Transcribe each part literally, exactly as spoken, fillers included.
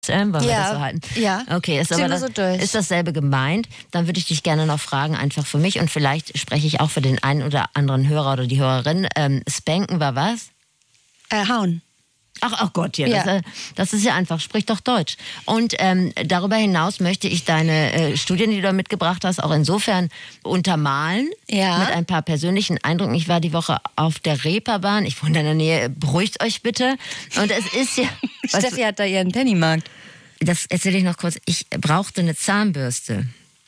Wollen wir Ja. das so halten? Ja. Okay, ist, Ziehen aber wir das, so durch. ist dasselbe gemeint? Dann würde ich dich gerne noch fragen, einfach für mich und vielleicht spreche ich auch für den einen oder anderen Hörer oder die Hörerin. Ähm, Spanken war was? Äh, hauen. Ach, ach Gott, ja, Ja. Das, äh, das ist ja einfach, sprich doch Deutsch. Und ähm, darüber hinaus möchte ich deine äh, Studien, die du da mitgebracht hast, auch insofern untermalen. Ja. Mit ein paar persönlichen Eindrücken. Ich war die Woche auf der Reeperbahn. Ich wohne in der Nähe. Beruhigt euch bitte. Und es ist ja... was, Steffi hat da ihren Pennymarkt. das erzähle ich noch kurz. Ich brauchte eine Zahnbürste.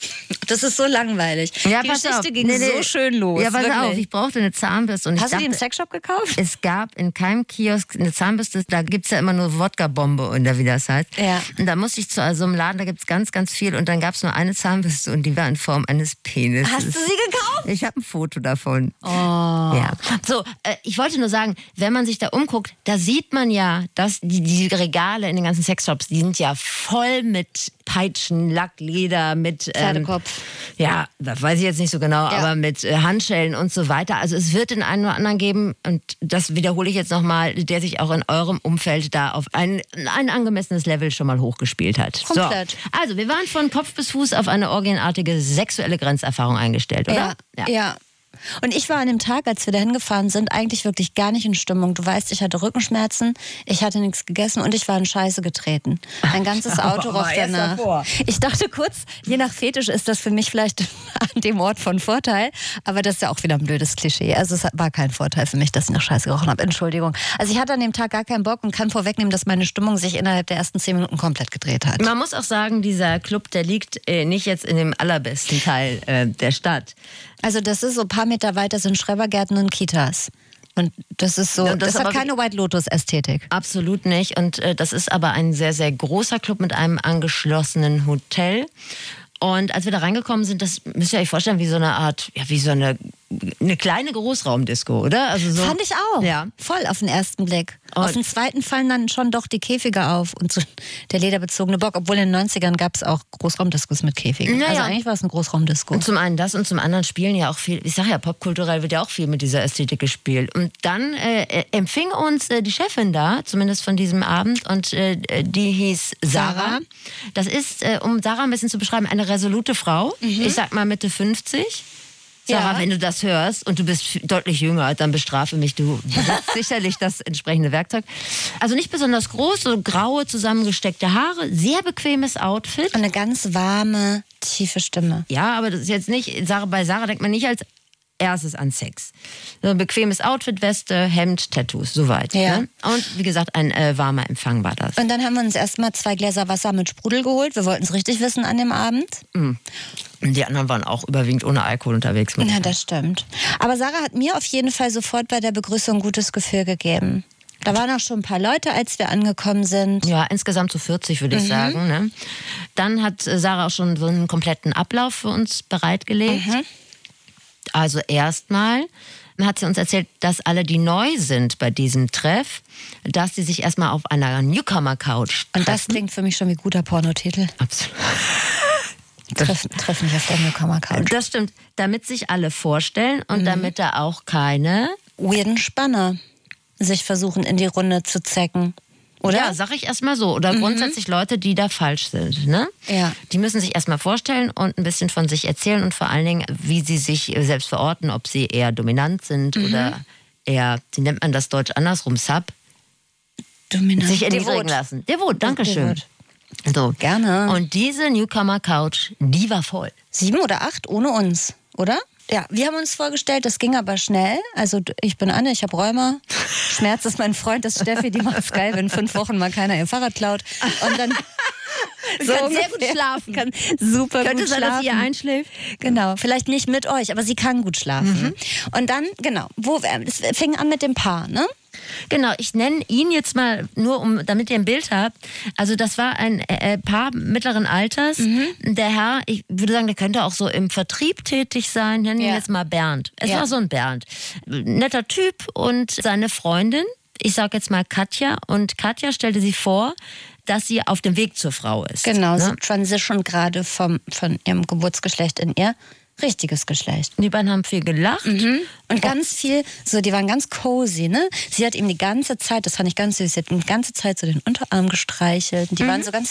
Das ist so langweilig. Ja, die pass Geschichte auf. ging Nee, nee. so schön los. Ja, pass wirklich. auf, ich brauchte eine Zahnbürste. Und ich Hast du die dachte, im Sexshop gekauft? es gab in keinem Kiosk eine Zahnbürste, da gibt es ja immer nur Wodka-Bombe oder wie das heißt. Ja. Und da musste ich zu so einem Laden, da gibt es ganz, ganz viel und dann gab es nur eine Zahnbürste und die war in Form eines Penises. Hast du sie gekauft? Ich habe ein Foto davon. Oh. Ja. So, äh, ich wollte nur sagen, wenn man sich da umguckt, da sieht man ja, dass die, die Regale in den ganzen Sexshops, die sind ja voll mit Peitschen, Lack, Leder, mit... Ähm, Pferdekopf. ja, das weiß ich jetzt nicht so genau, Ja. aber mit äh, Handschellen und so weiter. Also es wird den einen oder anderen geben, und das wiederhole ich jetzt nochmal, der sich auch in eurem Umfeld da auf ein, ein angemessenes Level schon mal hochgespielt hat. Komplett. So. Also wir waren von Kopf bis Fuß auf eine orgienartige sexuelle Grenzerfahrung eingestellt, oder? Ja, ja. Und ich war an dem Tag, als wir dahin gefahren sind, eigentlich wirklich gar nicht in Stimmung. Du weißt, ich hatte Rückenschmerzen, ich hatte nichts gegessen und ich war in Scheiße getreten. Mein ganzes Auto roch danach. Ich dachte kurz, je nach Fetisch ist das für mich vielleicht an dem Ort von Vorteil, aber das ist ja auch wieder ein blödes Klischee. Also es war kein Vorteil für mich, dass ich nach Scheiße gerochen habe. Entschuldigung. Also ich hatte an dem Tag gar keinen Bock und kann vorwegnehmen, dass meine Stimmung sich innerhalb der ersten zehn Minuten komplett gedreht hat. Man muss auch sagen, dieser Club, der liegt äh, nicht jetzt in dem allerbesten Teil äh, der Stadt. Also das ist so ein paar Meter weiter sind Schrebergärten und Kitas. Und das ist so, Ja, das das, hat aber- keine White Lotus-Ästhetik. Absolut nicht. Und äh, das ist aber ein sehr, sehr großer Club mit einem angeschlossenen Hotel. Und als wir da reingekommen sind, das müsst ihr euch vorstellen, wie so eine Art, ja, wie so eine, eine kleine Großraumdisco, oder? Also so, Fand ich auch. Ja. Voll auf den ersten Blick. Und- auf den zweiten fallen dann schon doch die Käfige auf und so der lederbezogene Bock. Obwohl in den neunzigern gab es auch Großraumdiskos mit Käfigen. Naja. Also eigentlich war es ein Großraumdisco. Und zum einen das und zum anderen spielen ja auch viel, ich sage ja, popkulturell wird ja auch viel mit dieser Ästhetik gespielt. Und dann äh, empfing uns äh, die Chefin da, zumindest von diesem Abend, und äh, die hieß Sarah. Sarah. Das ist, äh, um Sarah ein bisschen zu beschreiben, eine resolute Frau. Ich sag mal Mitte fünfzig. Sarah, Ja. wenn du das hörst und du bist f- deutlich jünger, dann bestrafe mich. Du besitzt sicherlich das entsprechende Werkzeug. Also nicht besonders groß, so graue, zusammengesteckte Haare, sehr bequemes Outfit. Und eine ganz warme, tiefe Stimme. Ja, aber das ist jetzt nicht, Sarah, bei Sarah denkt man nicht als erstes an Sex. So ein bequemes Outfit, Weste, Hemd, Tattoos, soweit. Ja. Ne? Und wie gesagt, ein äh, warmer Empfang war das. Und dann haben wir uns erstmal zwei Gläser Wasser mit Sprudel geholt. Wir wollten es richtig wissen an dem Abend. Und die anderen waren auch überwiegend ohne Alkohol unterwegs. muss ich Ja, sagen. das stimmt. Aber Sarah hat mir auf jeden Fall sofort bei der Begrüßung ein gutes Gefühl gegeben. Da waren auch schon ein paar Leute, als wir angekommen sind. Ja, insgesamt so vierzig, würde ich sagen. Ne? Dann hat äh, Sarah auch schon so einen kompletten Ablauf für uns bereitgelegt. Also erstmal hat sie uns erzählt, dass alle, die neu sind bei diesem Treff, dass sie sich erstmal auf einer Newcomer-Couch Und das treffen. klingt für mich schon wie guter Pornotitel. Absolut. Treff, treff mich auf der Newcomer-Couch. Das stimmt. Damit sich alle vorstellen und damit da auch keine... Weirden Spanner sich versuchen in die Runde zu zecken. Oder? Ja, sag ich erstmal so. Oder grundsätzlich Leute, die da falsch sind. Ne? Ja. Die müssen sich erstmal vorstellen und ein bisschen von sich erzählen und vor allen Dingen, wie sie sich selbst verorten, ob sie eher dominant sind oder eher, wie nennt man das Deutsch andersrum, Sub, Dominant. sich erniedrigen Devot. lassen. Devot, danke schön. Devot. So. Gerne. Und diese Newcomer-Couch, die war voll. Sieben oder acht ohne uns, oder? Ja, wir haben uns vorgestellt, das ging aber schnell. Also ich bin Anne, ich habe Rheuma. Schmerz ist mein Freund, das ist Steffi, die macht's geil, wenn fünf Wochen mal keiner ihr Fahrrad klaut. Und dann So kann sehr gut schlafen. Kann super Könnte gut sein, schlafen. dass ihr einschläft? Genau, vielleicht nicht mit euch, aber sie kann gut schlafen. Und dann, genau, wo, es fing an mit dem Paar, ne? Genau, ich nenne ihn jetzt mal nur, um, damit ihr ein Bild habt. Also das war ein äh, Paar mittleren Alters. Der Herr, ich würde sagen, der könnte auch so im Vertrieb tätig sein. Nennen ihn Ja. jetzt mal Bernd. Es Ja. war so ein Bernd. Netter Typ und seine Freundin, ich sage jetzt mal Katja. Und Katja stellte sich vor, dass sie auf dem Weg zur Frau ist. Genau, Ne? sie transition gerade vom, von ihrem Geburtsgeschlecht in ihr richtiges Geschlecht. Die beiden haben viel gelacht. Mhm. Und ganz viel, so die waren ganz cozy, ne? Sie hat ihm die ganze Zeit, das fand ich ganz süß, sie hat ihm die ganze Zeit so den Unterarm gestreichelt. Und die mhm. waren so ganz